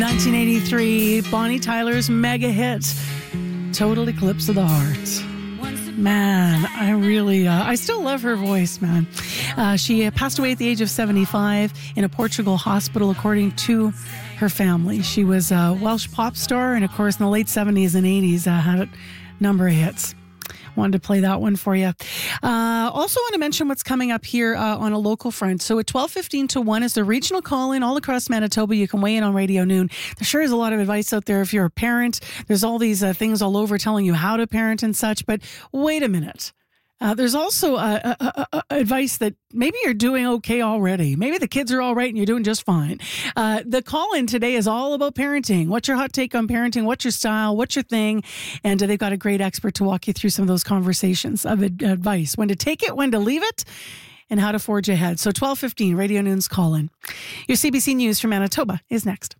1983, Bonnie Tyler's mega hit, Total Eclipse of the Heart. Man, I still love her voice, man. She passed away at the age of 75 in a Portugal hospital, according to her family. She was a Welsh pop star, and of course, in the late 70s and 80s, had a number of hits. Wanted to play that one for you. Also want to mention what's coming up here on a local front. So at 12:15 to 1 is the regional call-in all across Manitoba. You can weigh in on Radio Noon. There sure is a lot of advice out there if you're a parent. There's all these things all over telling you how to parent and such. But wait a minute. There's also advice that maybe you're doing okay already. Maybe the kids are all right and you're doing just fine. The call-in today is all about parenting. What's your hot take on parenting? What's your style? What's your thing? And they've got a great expert to walk you through some of those conversations of advice. When to take it, when to leave it, and how to forge ahead. So 12:15, Radio Noon's call-in. Your CBC News from Manitoba is next.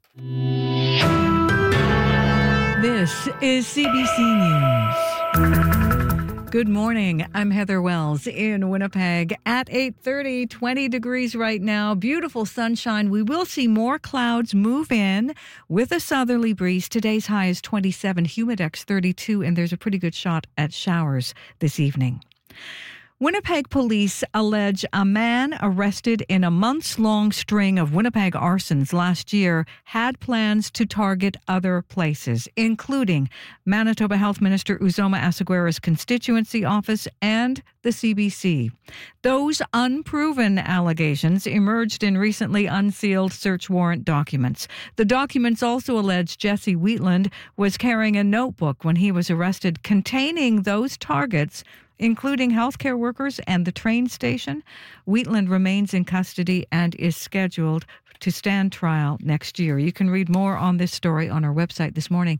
This is CBC News. Good morning. I'm Heather Wells in Winnipeg at 8:30, 20 degrees right now. Beautiful sunshine. We will see more clouds move in with a southerly breeze. Today's high is 27, Humidex 32, and there's a pretty good shot at showers this evening. Winnipeg police allege a man arrested in a months-long string of Winnipeg arsons last year had plans to target other places, including Manitoba Health Minister Uzoma Asseguera's constituency office and the CBC. Those unproven allegations emerged in recently unsealed search warrant documents. The documents also allege Jesse Wheatland was carrying a notebook when he was arrested containing those targets, including healthcare workers and the train station. Wheatland remains in custody and is scheduled to stand trial next year. You can read more on this story on our website this morning,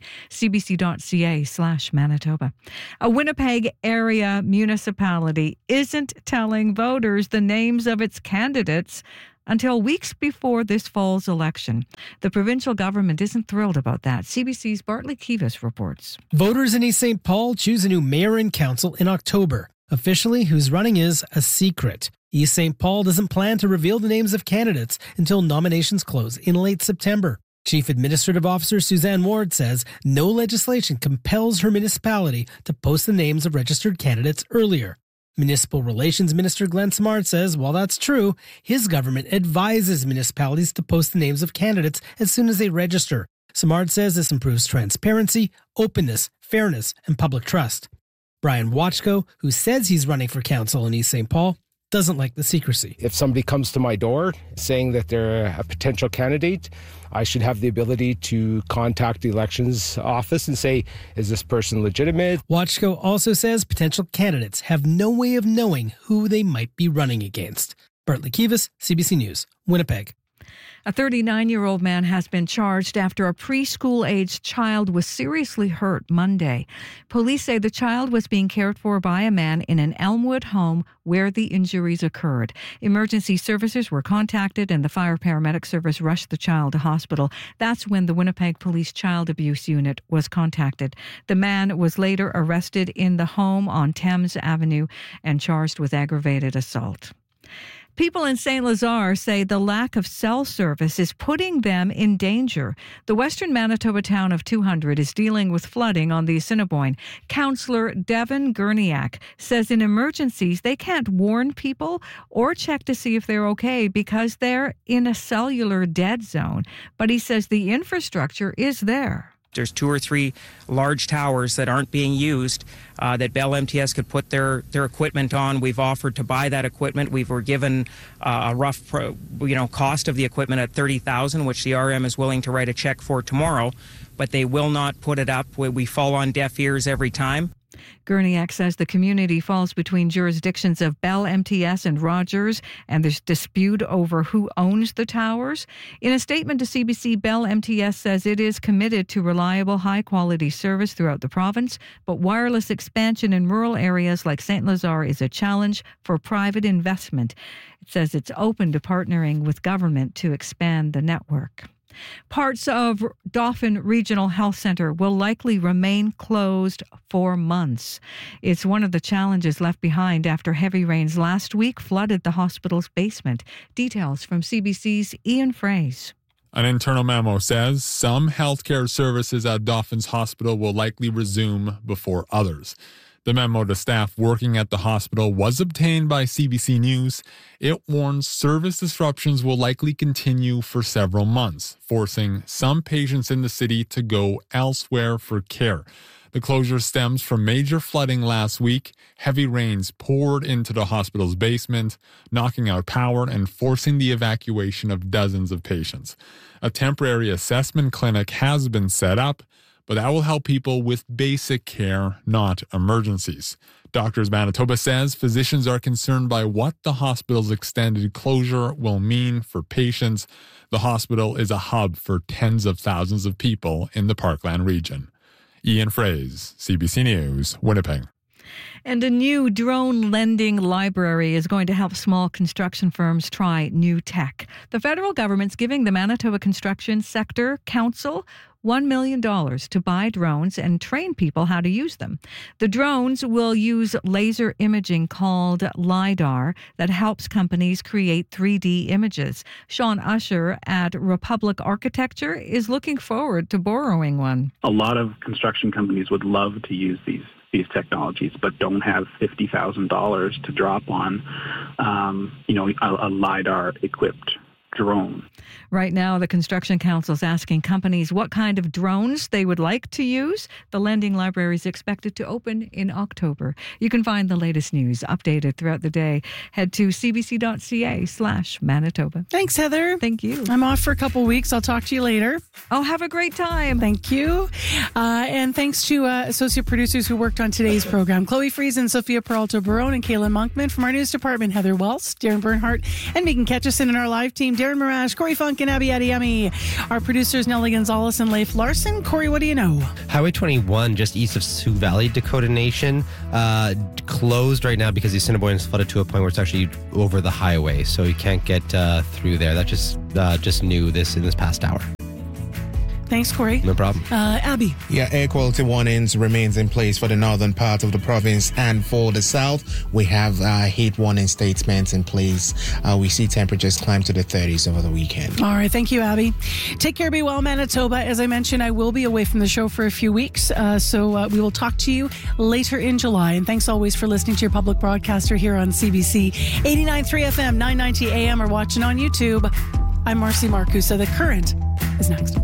cbc.ca/Manitoba. A Winnipeg area municipality isn't telling voters the names of its candidates until weeks before this fall's election. The provincial government isn't thrilled about that. CBC's Bartley Kivas reports. Voters in East St. Paul choose a new mayor and council in October. Officially, who's running is a secret. East St. Paul doesn't plan to reveal the names of candidates until nominations close in late September. Chief Administrative Officer Suzanne Ward says no legislation compels her municipality to post the names of registered candidates earlier. Municipal Relations Minister Glenn Simard says while that's true, his government advises municipalities to post the names of candidates as soon as they register. Simard says this improves transparency, openness, fairness, and public trust. Brian Watchko, who says he's running for council in East St. Paul, doesn't like the secrecy. If somebody comes to my door saying that they're a potential candidate, I should have the ability to contact the elections office and say, is this person legitimate? Watchko also says potential candidates have no way of knowing who they might be running against. Bartley Kivas, CBC News, Winnipeg. A 39-year-old man has been charged after a preschool-aged child was seriously hurt Monday. Police say the child was being cared for by a man in an Elmwood home where the injuries occurred. Emergency services were contacted and the fire paramedic service rushed the child to hospital. That's when the Winnipeg Police Child Abuse Unit was contacted. The man was later arrested in the home on Thames Avenue and charged with aggravated assault. People in St. Lazare say the lack of cell service is putting them in danger. The western Manitoba town of 200 is dealing with flooding on the Assiniboine. Councillor Devin Gurniak says in emergencies they can't warn people or check to see if they're okay because they're in a cellular dead zone. But he says the infrastructure is there. There's 2 or 3 large towers that aren't being used that Bell MTS could put their equipment on. We've offered to buy that equipment. We were given a rough cost of the equipment at $30,000, which the RM is willing to write a check for tomorrow, but they will not put it up. We fall on deaf ears every time. Gurniak says the community falls between jurisdictions of Bell MTS and Rogers, and there's dispute over who owns the towers. In a statement to CBC, Bell MTS says it is committed to reliable, high-quality service throughout the province, but wireless expansion in rural areas like St. Lazare is a challenge for private investment. It says it's open to partnering with government to expand the network. Parts of Dauphin Regional Health Centre will likely remain closed for months. It's one of the challenges left behind after heavy rains last week flooded the hospital's basement. Details from CBC's Ian Fraze. An internal memo says some healthcare services at Dauphin's Hospital will likely resume before others. The memo to staff working at the hospital was obtained by CBC News. It warns service disruptions will likely continue for several months, forcing some patients in the city to go elsewhere for care. The closure stems from major flooding last week. Heavy rains poured into the hospital's basement, knocking out power and forcing the evacuation of dozens of patients. A temporary assessment clinic has been set up, but that will help people with basic care, not emergencies. Doctors Manitoba says physicians are concerned by what the hospital's extended closure will mean for patients. The hospital is a hub for tens of thousands of people in the Parkland region. Ian Fraze, CBC News, Winnipeg. And a new drone lending library is going to help small construction firms try new tech. The federal government's giving the Manitoba Construction Sector Council $1 million to buy drones and train people how to use them. The drones will use laser imaging called LiDAR that helps companies create 3D images. Sean Usher at Republic Architecture is looking forward to borrowing one. A lot of construction companies would love to use these technologies, but don't have $50,000 to drop on, a LiDAR-equipped drone. Right now, the Construction Council is asking companies what kind of drones they would like to use. The lending library is expected to open in October. You can find the latest news updated throughout the day. Head to cbc.ca/Manitoba. Thanks, Heather. Thank you. I'm off for a couple weeks. I'll talk to you later. Oh, have a great time. Thank you. And thanks to associate producers who worked on today's program, Chloe Friesen, Sophia Peralta-Barone, and Kayla Monkman. From our news department, Heather Wells, Darren Bernhardt, and Megan Ketchison, and our live team, Darren Marash, Corey Funk, and Abby Adiyemi. Our producers, Nellie Gonzalez and Leif Larson. Corey, what do you know? Highway 21, just east of Sioux Valley, Dakota Nation, closed right now because the Assiniboine is flooded to a point where it's actually over the highway, so you can't get through there. That just new this in this past hour. Thanks, Corey. No problem. Abby. Yeah, air quality warnings remains in place for the northern part of the province, and for the south, we have heat warning statements in place. We see temperatures climb to the 30s over the weekend. All right, thank you, Abby. Take care, be well, Manitoba. As I mentioned, I will be away from the show for a few weeks, so we will talk to you later in July. And thanks always for listening to your public broadcaster here on CBC 89.3 FM, 990 AM, or watching on YouTube. I'm Marcy Marcusa. The Current is next.